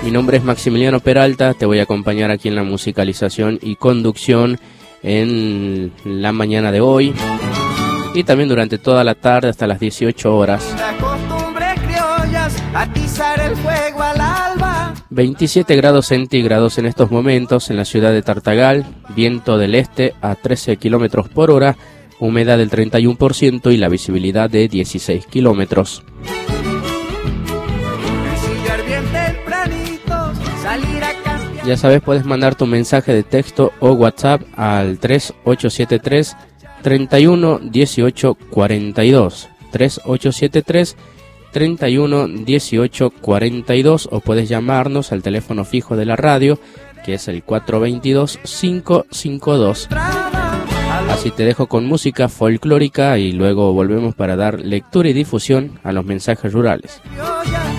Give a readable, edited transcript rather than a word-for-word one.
Mi nombre es Maximiliano Peralta, te voy a acompañar aquí en la musicalización y conducción en la mañana de hoy y también durante toda la tarde hasta las 18 horas. 27 grados centígrados en estos momentos en la ciudad de Tartagal, viento del este a 13 kilómetros por hora, humedad del 31% y la visibilidad de 16 kilómetros. Ya sabes, puedes mandar tu mensaje de texto o WhatsApp al 3873 31 18 42, 3873 31 18 42, o puedes llamarnos al teléfono fijo de la radio, que es el 422 552. Así te dejo con música folclórica y luego volvemos para dar lectura y difusión a los mensajes rurales.